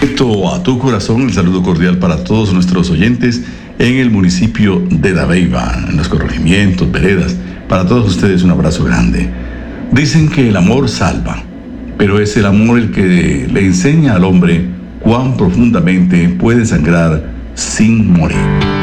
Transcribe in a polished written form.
A tu corazón, el saludo cordial para todos nuestros oyentes en el municipio de Dabeiba, en los corregimientos, veredas. Para todos ustedes un abrazo grande. Dicen que el amor salva, pero es el amor el que le enseña al hombre cuán profundamente puede sangrar sin morir.